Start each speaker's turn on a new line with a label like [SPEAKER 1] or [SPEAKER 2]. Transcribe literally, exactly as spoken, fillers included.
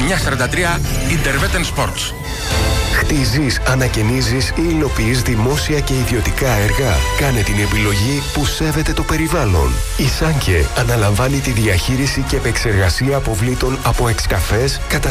[SPEAKER 1] εννιά σαράντα τρία Interveten Sports.
[SPEAKER 2] Χτίζεις, ανακαινίζεις ή υλοποιείς δημόσια και ιδιωτικά έργα. Κάνε την επιλογή που σέβεται το περιβάλλον. Η Σάνκε αναλαμβάνει τη διαχείριση και επεξεργασία αποβλήτων από εξκαφές,